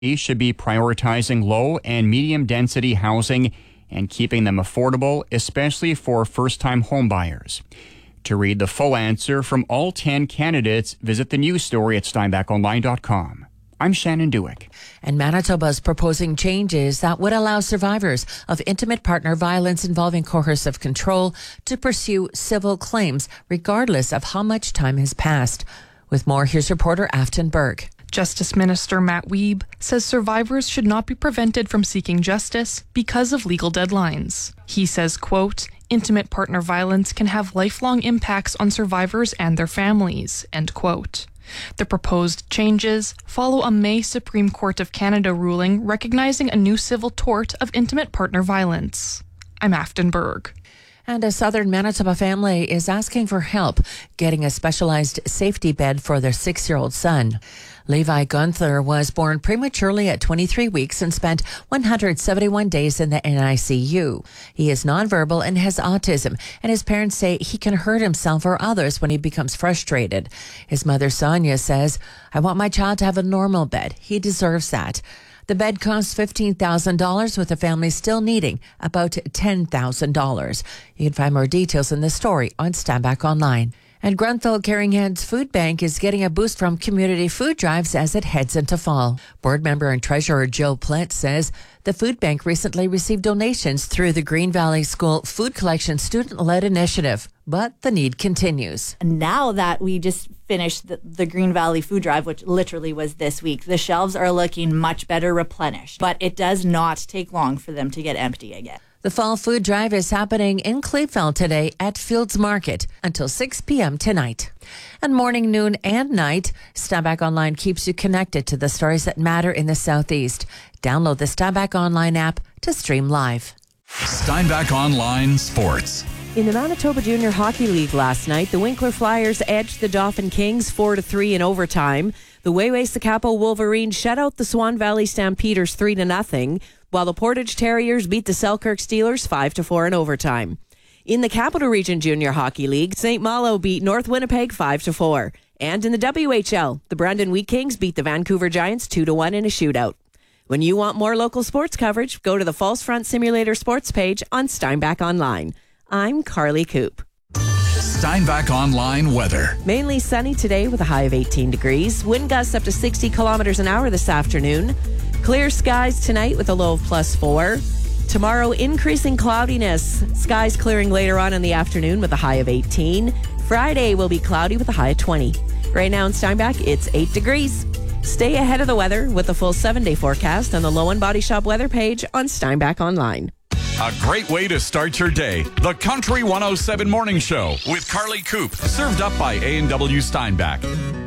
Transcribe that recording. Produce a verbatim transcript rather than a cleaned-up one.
should be prioritizing low and medium density housing and keeping them affordable, especially for first-time homebuyers. To read the full answer from all ten candidates, visit the news story at steinbach online dot com. I'm Shannon Dewick. And Manitoba is proposing changes that would allow survivors of intimate partner violence involving coercive control to pursue civil claims regardless of how much time has passed. With more, here's reporter Afton Berg. Justice Minister Matt Wiebe says survivors should not be prevented from seeking justice because of legal deadlines. He says, quote, intimate partner violence can have lifelong impacts on survivors and their families, end quote. The proposed changes follow a May Supreme Court of Canada ruling recognizing a new civil tort of intimate partner violence. I'm Afton Berg. And a southern Manitoba family is asking for help getting a specialized safety bed for their six-year-old son. Levi Gunther was born prematurely at twenty-three weeks and spent one hundred seventy-one days in the N I C U. He is nonverbal and has autism, and his parents say he can hurt himself or others when he becomes frustrated. His mother, Sonia, says, I want my child to have a normal bed. He deserves that. The bed costs fifteen thousand dollars, with the family still needing about ten thousand dollars. You can find more details in this story on Steinbach Online. And Grunthal Caring Hands Food Bank is getting a boost from community food drives as it heads into fall. Board member and treasurer Jill Plitt says the food bank recently received donations through the Green Valley School Food Collection student-led initiative, but the need continues. And now that we just finished the, the Green Valley Food Drive, which literally was this week, the shelves are looking much better replenished, but it does not take long for them to get empty again. The Fall Food Drive is happening in Cleefeld today at Fields Market until six p.m. tonight. And morning, noon, and night, Steinbach Online keeps you connected to the stories that matter in the Southeast. Download the Steinbach Online app to stream live. Steinbach Online Sports. In the Manitoba Junior Hockey League last night, the Winkler Flyers edged the Dauphin Kings four to three in overtime. The Wayway-Sakapo Wolverines shut out the Swan Valley Stampeders three to nothing, while the Portage Terriers beat the Selkirk Steelers five to four in overtime. In the Capital Region Junior Hockey League, Saint Malo beat North Winnipeg five to four. And in the W H L, the Brandon Wheat Kings beat the Vancouver Giants two to one in a shootout. When you want more local sports coverage, go to the False Front Simulator sports page on Steinbach Online. I'm Carly Coop. Steinbach Online weather. Mainly sunny today with a high of eighteen degrees. Wind gusts up to sixty kilometers an hour this afternoon. Clear skies tonight with a low of plus four. Tomorrow, increasing cloudiness. Skies clearing later on in the afternoon with a high of eighteen. Friday will be cloudy with a high of twenty. Right now in Steinbach, it's eight degrees. Stay ahead of the weather with the full seven-day forecast on the Low and Body Shop weather page on Steinbach Online. A great way to start your day. The Country one oh seven Morning Show with Carly Coop. Served up by A and W Steinbach.